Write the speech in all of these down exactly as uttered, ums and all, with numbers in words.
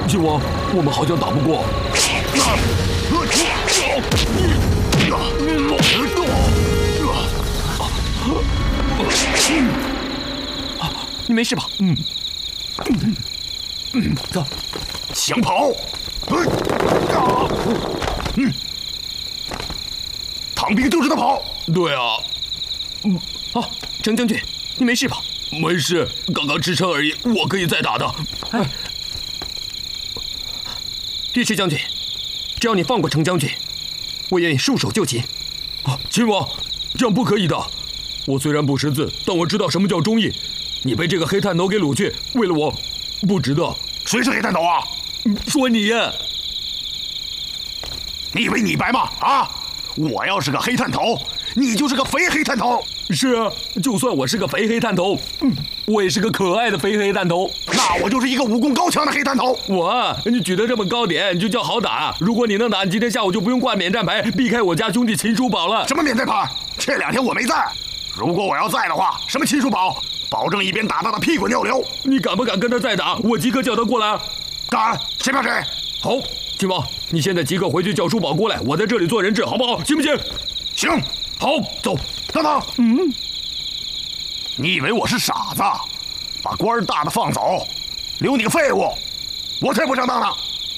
秦王，我们好像打不过。你没事吧？嗯。嗯，走。 想跑？嗯。躺平就知道跑。 对啊。嗯。啊，程将军，你没事吧？没事，刚刚吃撑而已，我可以再打的。哎。尉迟将军，只要你放过程将军，我愿意束手就擒。啊，秦王，这样不可以的。我虽然不识字，但我知道什么叫忠义。你被这个黑炭头给掳去，为了我，不值得。 谁是黑炭头啊？ 说你呀！ 你以为你白吗？啊！我要是个黑炭头，你就是个肥黑炭头。 是啊，就算我是个肥黑炭头，嗯，我也是个可爱的肥黑炭头。 那我就是一个武功高强的黑炭头。 我，你举得这么高点，你就叫好打。如果你能打，你今天下午就不用挂免战牌，避开我家兄弟秦叔宝了。 什么免战牌？这两天我没在。如果我要在的话，什么秦叔宝，保证一边打他的屁滚尿流。 你敢不敢跟他再打？我即刻叫他过来。 敢，谁怕谁？ 好，秦王，你现在即刻回去叫叔宝过来，我在这里做人质，好不好？行不行？ 行。 好，走。 等等。 嗯。 你以为我是傻子？把官大的放走，留你个废物，我才不上当呢。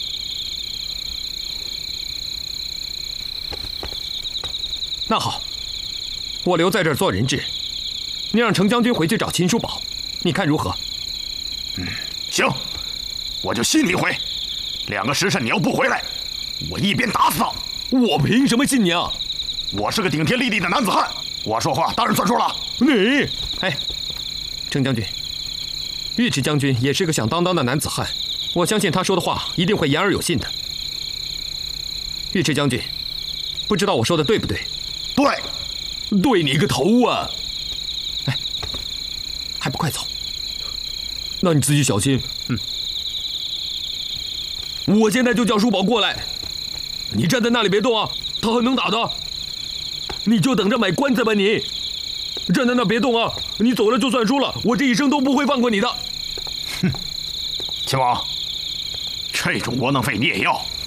那好，我留在这儿做人质，你让程将军回去找秦叔宝，你看如何？ 嗯，行，我就信你一回。两个时辰你要不回来，我一边打死他。 我凭什么信你啊？ 我是个顶天立地的男子汉，我说话当然算数了。 你，哎，程将军，尉迟将军也是个响当当的男子汉，我相信他说的话一定会言而有信的。尉迟将军，不知道我说的对不对？ 对， 对你个头啊！哎，还不快走？那你自己小心。嗯，我现在就叫叔宝过来，你站在那里别动啊，他很能打的。你就等着买棺材吧你！站在那别动啊！你走了就算输了，我这一生都不会放过你的。 哼，秦王，这种窝囊废你也要？